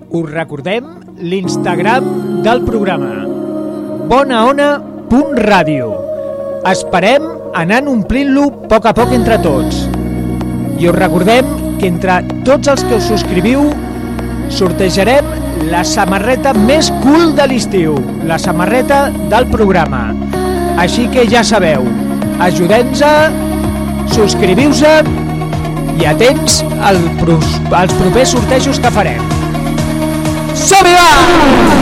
Us recordem l'Instagram del programa bonaona.radio. Esperem anar omplint-lo a poc entre tots. I us recordem que entre tots els que us subscriviu sortejarem la samarreta més cool de l'estiu, la samarreta del programa. Així que ja sabeu, ajudem-nos, subscriviu-se i atents als propers sortejos que farem. Som-hi, va!